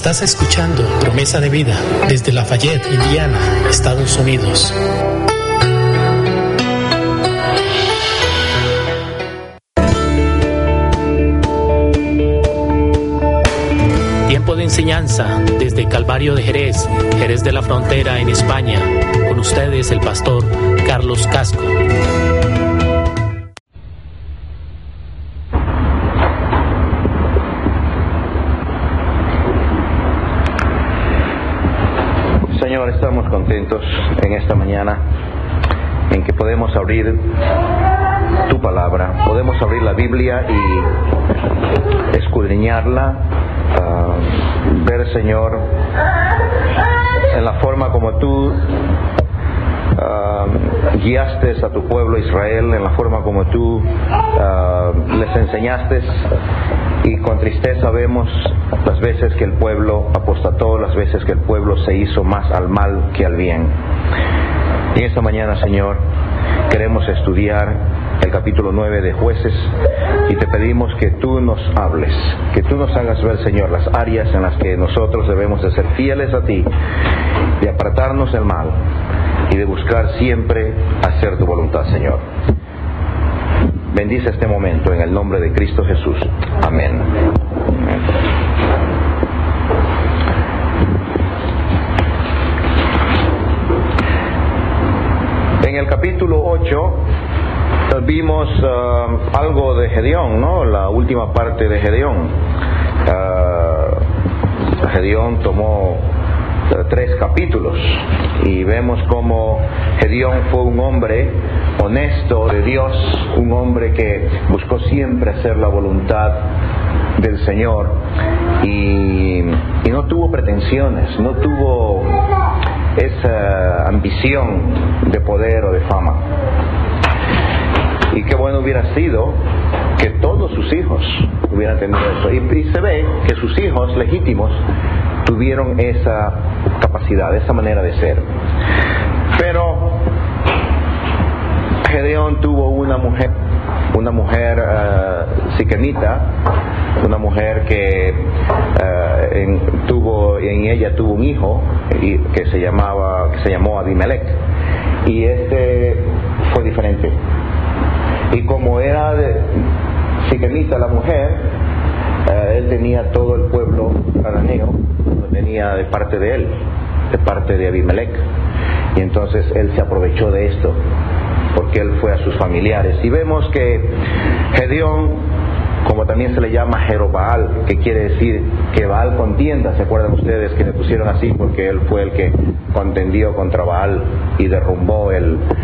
Estás escuchando Promesa de Vida desde Lafayette, Indiana, Estados Unidos. Tiempo de enseñanza desde Calvario de Jerez, Jerez de la Frontera en España. Con ustedes el pastor Carlos Casco. Señor, estamos contentos en esta mañana en que podemos abrir tu palabra, podemos abrir la Biblia y escudriñarla, ver, Señor, en la forma como tú guiaste a tu pueblo Israel, en la forma como tú les enseñaste, y con tristeza vemos las veces que el pueblo apostató, las veces que el pueblo se hizo más al mal que al bien. Y esta mañana, Señor, queremos estudiar el capítulo 9 de Jueces y te pedimos que tú nos hables, que tú nos hagas ver, Señor, las áreas en las que nosotros debemos de ser fieles a ti, de apartarnos del mal y de buscar siempre hacer tu voluntad, Señor. Bendice este momento en el nombre de Cristo Jesús. Amén. Amén. En el capítulo 8 vimos algo de Gedeón, ¿no? La última parte de Gedeón. Gedeón tomó 3 capítulos y vemos cómo Gedeón fue un hombre honesto de Dios, un hombre que buscó siempre hacer la voluntad del Señor y no tuvo pretensiones, no tuvo esa ambición de poder o de fama. Y qué bueno hubiera sido que todos sus hijos hubieran tenido eso. Y se ve que sus hijos legítimos tuvieron esa capacidad, esa manera de ser. Pero Gedeón tuvo una mujer siquemita, una mujer que en ella tuvo un hijo que se llamó Abimelech, y este fue diferente. Y como era siquemita la mujer, él tenía todo el pueblo cananeo, lo tenía de parte de él, de parte de Abimelech, y entonces él se aprovechó de esto porque él fue a sus familiares. Y vemos que Gedeón, como también se le llama Jerobaal, que quiere decir que Baal contienda, ¿se acuerdan ustedes que le pusieron así? Porque él fue el que contendió contra Baal y derrumbó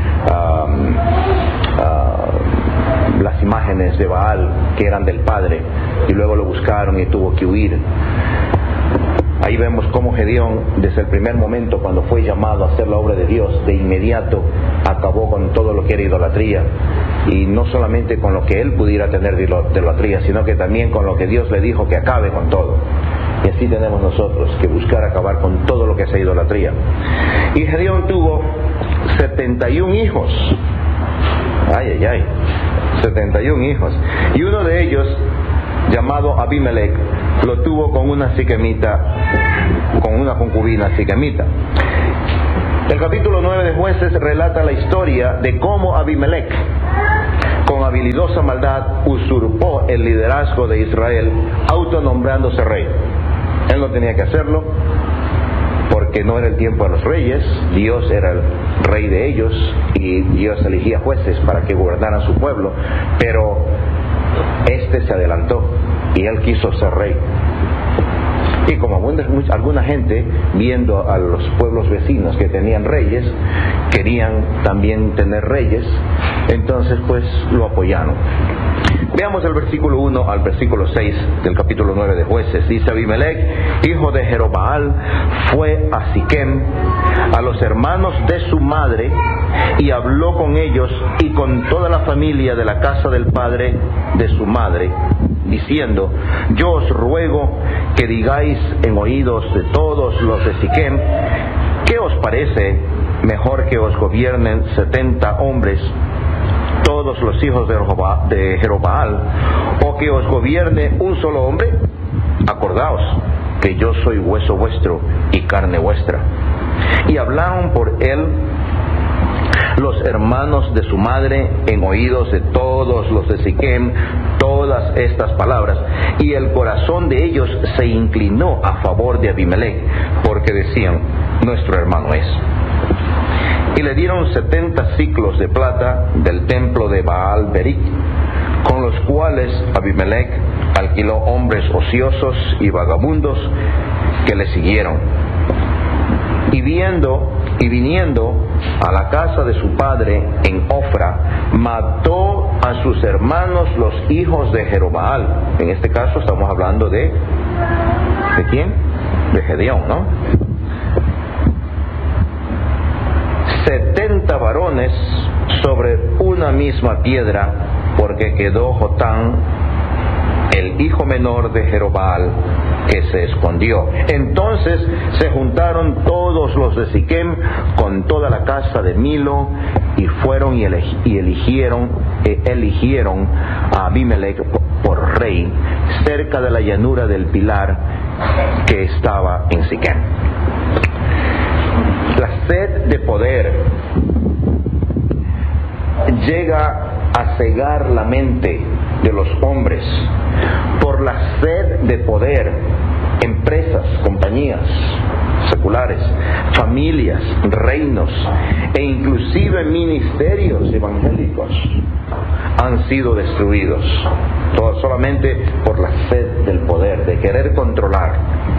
las imágenes de Baal que eran del padre, y luego lo buscaron y tuvo que huir. Ahí vemos cómo Gedeón, desde el primer momento cuando fue llamado a hacer la obra de Dios, de inmediato acabó con todo lo que era idolatría, y no solamente con lo que él pudiera tener de idolatría, sino que también con lo que Dios le dijo que acabe con todo. Y así tenemos nosotros que buscar acabar con todo lo que sea idolatría. Y Gedeón tuvo 71 hijos. 71 hijos. Y uno de ellos, llamado Abimelech, lo tuvo con una siquemita, con una concubina siquemita. El capítulo 9 de Jueces relata la historia de cómo Abimelech, con habilidosa maldad, usurpó el liderazgo de Israel, autonombrándose rey. Él no tenía que hacerlo, porque no era el tiempo de los reyes. Dios era el rey de ellos y Dios elegía jueces para que gobernaran su pueblo, pero este se adelantó y él quiso ser rey. Y como alguna gente, viendo a los pueblos vecinos que tenían reyes, querían también tener reyes, entonces pues lo apoyaron. Veamos el versículo 1 al versículo 6 del capítulo 9 de Jueces. Dice: Abimelech, hijo de Jerobaal, fue a Siquem, a los hermanos de su madre, y habló con ellos y con toda la familia de la casa del padre de su madre, diciendo: yo os ruego que digáis en oídos de todos los de Siquem, ¿qué os parece mejor que os gobiernen 70 hombres, todos los hijos de Jerobaal, o que os gobierne un solo hombre? Acordaos que yo soy hueso vuestro y carne vuestra. Y hablaron por él los hermanos de su madre en oídos de todos los de Siquem todas estas palabras, y el corazón de ellos se inclinó a favor de Abimelech, porque decían: nuestro hermano es. Y le dieron 70 siclos de plata del templo de Baal Berith, con los cuales Abimelech alquiló hombres ociosos y vagabundos que le siguieron. Y viniendo a la casa de su padre en Ofra, mató a sus hermanos los hijos de Jerobaal. En este caso estamos hablando ¿de quién? De Gedeón, ¿no? 70 varones sobre una misma piedra, porque quedó Jotán, el hijo menor de Jerobaal, que se escondió. Entonces se juntaron todos los de Siquem con toda la casa de Milo, y fueron y eligieron a Abimelech por rey cerca de la llanura del Pilar que estaba en Siquem. La sed de poder llega a cegar la mente de los hombres. Por la sed de poder, empresas, compañías seculares, familias, reinos e inclusive ministerios evangélicos han sido destruidos, todo solamente por la sed del poder, de querer controlar.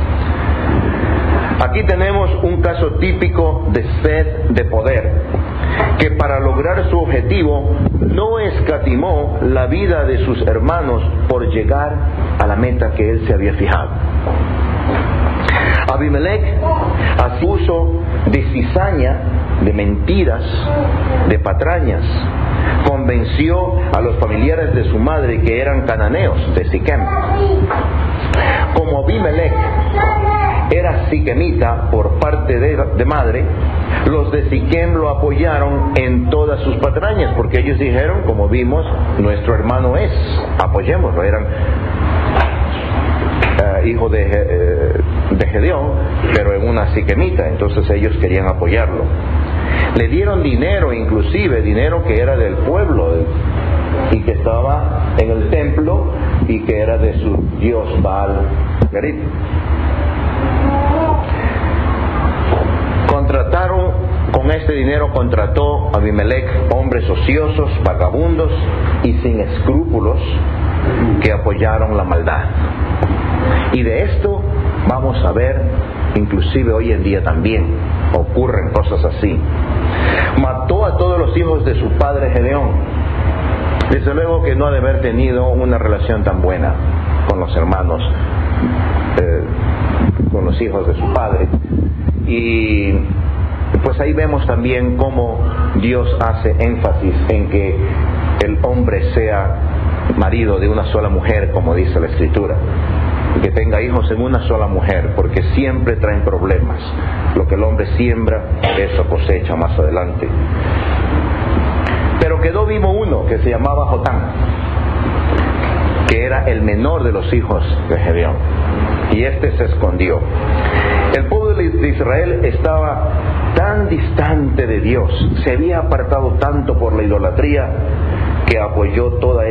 Aquí tenemos un caso típico de sed de poder, que para lograr su objetivo no escatimó la vida de sus hermanos por llegar a la meta que él se había fijado. Abimelech hacía uso de cizaña, de mentiras, de patrañas. Convenció a los familiares de su madre, que eran cananeos de Siquem. Como Abimelech era siquemita por parte de madre, los de Siquem lo apoyaron en todas sus patrañas, porque ellos dijeron, como vimos, nuestro hermano es, apoyémoslo. Eran hijo de Gedeón, pero en una siquemita, entonces ellos querían apoyarlo. Le dieron dinero, inclusive dinero que era del pueblo y que estaba en el templo y que era de su dios Baal Berith. Con este dinero contrató Abimelech hombres ociosos, vagabundos y sin escrúpulos que apoyaron la maldad. Y de esto vamos a ver, inclusive hoy en día también ocurren cosas así. Mató a todos los hijos de su padre Gedeón. Desde luego que no ha de haber tenido una relación tan buena con los hermanos, con los hijos de su padre. Y pues ahí vemos también cómo Dios hace énfasis en que el hombre sea marido de una sola mujer, como dice la Escritura, y que tenga hijos en una sola mujer, porque siempre traen problemas. Lo que el hombre siembra, eso cosecha más adelante. Pero quedó vivo uno que se llamaba Jotán, que era el menor de los hijos de Gedeón, y este se escondió. El pueblo de Israel estaba tan distante de Dios, se había apartado tanto por la idolatría, que apoyó toda